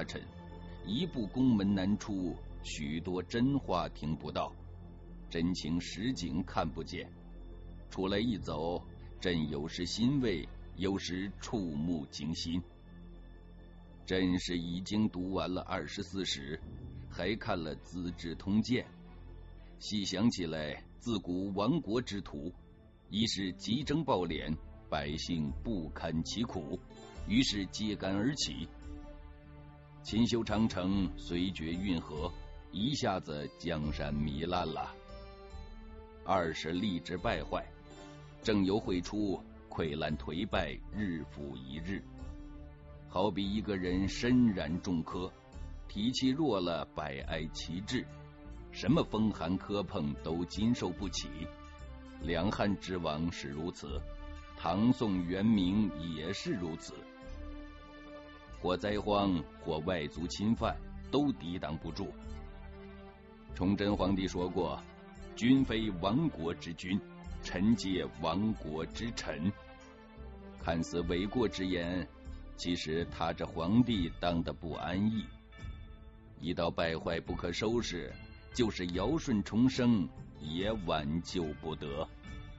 臣，一步宫门难出，许多真话听不到，真情实景看不见。出来一走，朕有时欣慰，有时触目惊心。朕是已经读完了24史，还看了《资治通鉴》，细想起来，自古亡国之徒，一是急征暴敛，百姓不堪其苦，于是揭竿而起。秦修长城，遂决运河，一下子江山糜烂了。二是吏治败坏，政由会出，溃烂颓败，日复一日。好比一个人身染重科，体气弱了，百哀其志，什么风寒磕碰都经受不起。两汉之亡是如此，唐宋元明也是如此。或灾荒，或外族侵犯，都抵挡不住。崇祯皇帝说过，君非亡国之君，臣皆亡国之臣。看似为过之言，其实他这皇帝当得不安逸。一到败坏不可收拾，就是尧舜重生也挽救不得。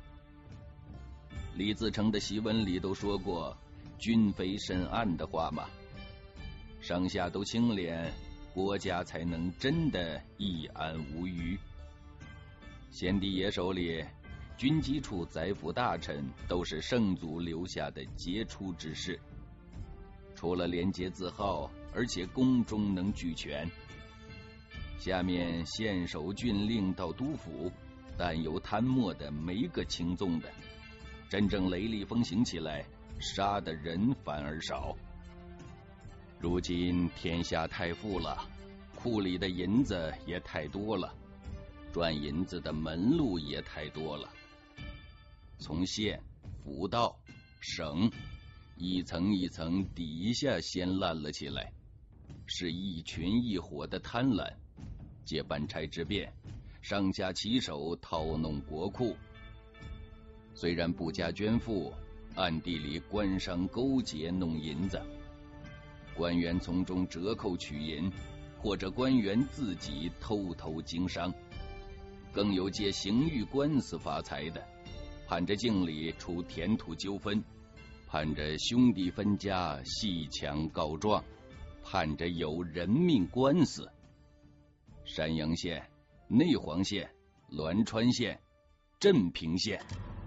李自成的檄文里都说过君非深暗的话嘛，上下都清廉，国家才能真的易安无虞。先帝爷手里，军机处宰辅大臣都是圣祖留下的杰出之士，除了廉洁自好，而且宫中能俱全。下面县守郡令到督府，但有贪墨的没个轻纵的，真正雷厉风行起来，杀的人反而少。如今天下太富了，库里的银子也太多了，赚银子的门路也太多了。从县、府到省，一层一层底下先烂了起来，是一群一伙的贪婪，借办差之便，上下其手套弄国库。虽然不加捐赋，暗地里官商勾结弄银子，官员从中折扣取银，或者官员自己偷偷经商，更有借刑狱官司发财的，盼着境里出田土纠纷，盼着兄弟分家戏强告状，盼着有人命官司。山阳县、内黄县、栾川县、镇平县，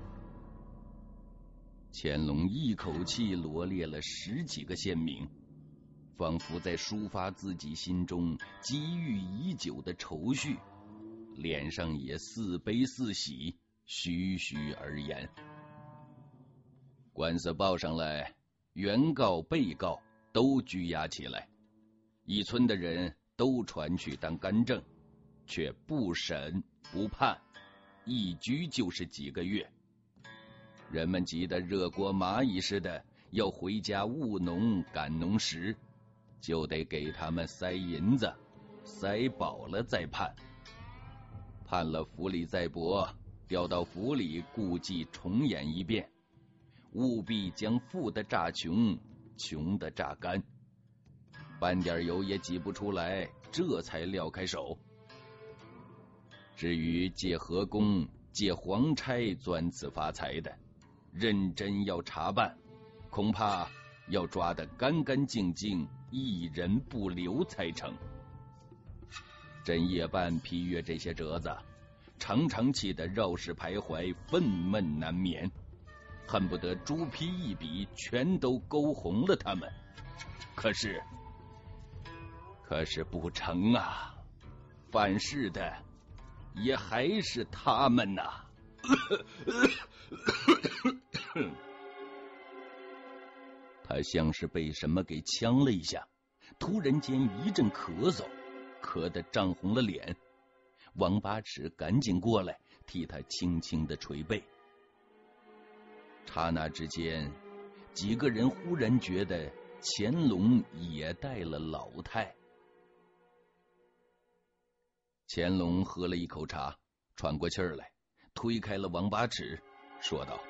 乾隆一口气罗列了10几个县名，仿佛在抒发自己心中积郁已久的愁绪，脸上也似悲似喜，栩栩而言。官司报上来，原告被告都拘押起来，一村的人都传去当干政，却不审不判，一拘就是几个月。人们急得热锅蚂蚁似的，要回家务农赶农时，就得给他们塞银子，塞饱了再判。判了府里再驳，调到府里故伎重演一遍，务必将富的榨穷，穷的榨干，半点油也挤不出来，这才撂开手。至于借河工、借皇差钻此发财的，认真要查办，恐怕要抓得干干净净，一人不留才成。朕夜半批阅这些折子，常常气得绕室徘徊，愤懑难眠，恨不得朱批一笔全都勾红了他们。可是不成啊，犯事的也还是他们呐。他像是被什么给呛了一下，突然间一阵咳嗽，咳得涨红了脸。王八尺赶紧过来替他轻轻的捶背。刹那之间，几个人忽然觉得乾隆也带了老态。乾隆喝了一口茶，喘过气儿来，推开了王八尺，说道：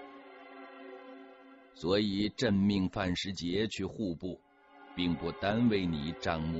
所以朕命范时杰去户部，并不单为你账目